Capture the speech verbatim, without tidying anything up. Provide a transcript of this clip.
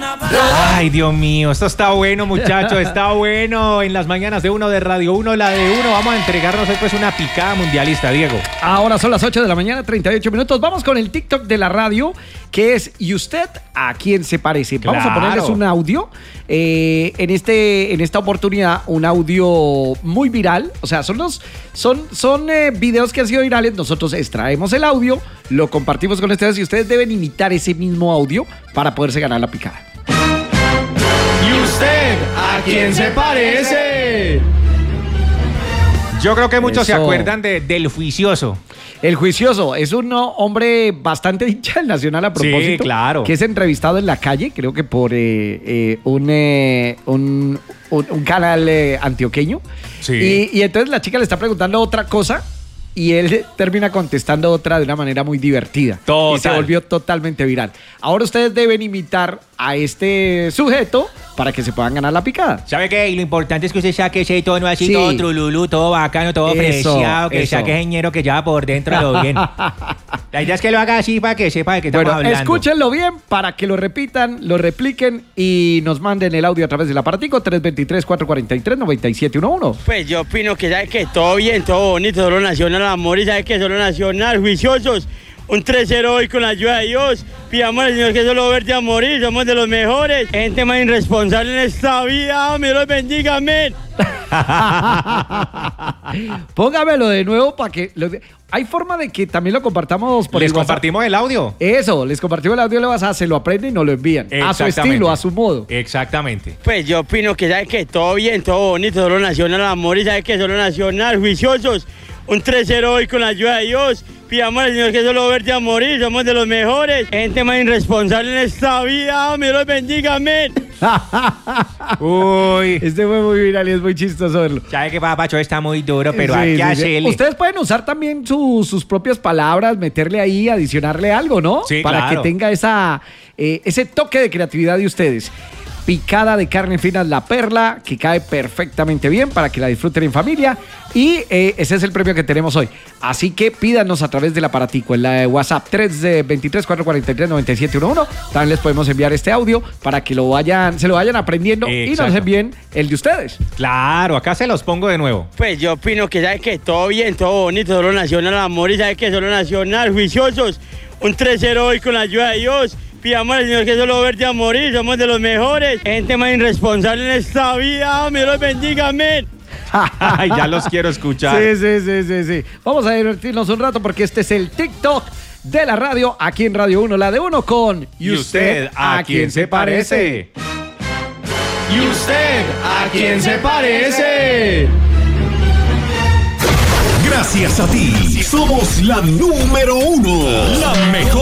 Ay, Dios mío, esto está bueno, muchachos, está bueno. En las mañanas de uno de Radio uno, la de uno, vamos a entregarnos hoy pues una picada mundialista, Diego. Ahora son las ocho de la mañana, treinta y ocho minutos. Vamos con el TikTok de la radio, que es ¿y usted a quién se parece? Vamos Claro. a ponerles un audio. Eh, en, este, en esta oportunidad, un audio muy viral. O sea, son, los, son, son eh, videos que han sido virales. Nosotros extraemos el audio, lo compartimos con ustedes y ustedes deben imitar ese mismo audio para poderse ganar la picada. ¿Y usted a quién se parece? Yo creo que muchos se Eso. acuerdan de, del juicioso. El juicioso es un no, hombre bastante hincha del Nacional a propósito. Sí, claro. Que es entrevistado en la calle, creo que por eh, eh, un, eh, un, un, un canal eh, antioqueño. Sí. Y, y entonces la chica le está preguntando otra cosa y él termina contestando otra de una manera muy divertida. Total. Y se volvió totalmente viral. Ahora ustedes deben imitar a este sujeto para que se puedan ganar la picada. ¿Sabe qué? Y lo importante es que usted saque ese tono así, Sí. todo trululú, todo bacano, todo Eso, preciado, que eso. saque ese ñero que lleva por dentro a lo bien. La idea es que lo haga así para que sepa de qué estamos Bueno, hablando. escúchenlo bien para que lo repitan, lo repliquen y nos manden el audio a través del aparatico tres dos tres, cuatro cuatro tres, nueve siete uno uno. Pues yo opino que sabe que todo bien, todo bonito, solo nacional, amor, y sabe que solo nacional, juiciosos. Un tres cero hoy con la ayuda de Dios. Pidamos al Señor que solo verte a morir, somos de los mejores. Gente más irresponsable en esta vida, me los bendiga, amén. Póngamelo de nuevo para que... lo de- Hay forma de que también lo compartamos por ¿Les el WhatsApp. compartimos el audio? Eso, les compartimos el audio de WhatsApp, se lo aprenden y nos lo envían. A su Exactamente. estilo, a su modo. Exactamente. Pues yo opino que sabe que todo bien, todo bonito, solo nacional, amor, y sabe que solo nacional, juiciosos. Un tres cero hoy con la ayuda de Dios. Pidamos al Señor que solo verte a morir, somos de los mejores. Gente más irresponsable en esta vida, me los bendiga, amén. Uy. Este fue muy viral y es muy chistoso verlo. Sabe que Papacho está muy duro, pero Sí, hay que sí, sí. hacerle. Ustedes pueden usar también su- sus propias palabras, meterle ahí, adicionarle algo, ¿no? Sí, Para claro. que tenga esa, eh, ese toque de creatividad de ustedes. Picada de carne fina La Perla, que cae perfectamente bien para que la disfruten en familia. Y eh, ese es el premio que tenemos hoy. Así que pídanos a través del aparatico en la de WhatsApp tres dos tres, cuatro cuatro tres, nueve siete uno uno. También les podemos enviar este audio para que lo vayan, se lo vayan aprendiendo y nos Exacto. envíen el de ustedes. Claro, acá se los pongo de nuevo. Pues yo opino que sabe que todo bien, todo bonito, solo nacional, amor, y sabe que solo nacional, juiciosos. Un tres cero hoy con la ayuda de Dios. Pidamos al Señor que solo verte a morir, somos de los mejores. Gente más irresponsable en esta vida, me los bendiga, amén. Ay, ya los quiero escuchar. Sí, sí, sí, sí, sí. Vamos a divertirnos un rato porque este es el TikTok de la radio, aquí en Radio uno, la de uno con ¿Y usted a quién se parece? ¿Y usted a quién se parece? Gracias a ti, somos la número uno, la mejor.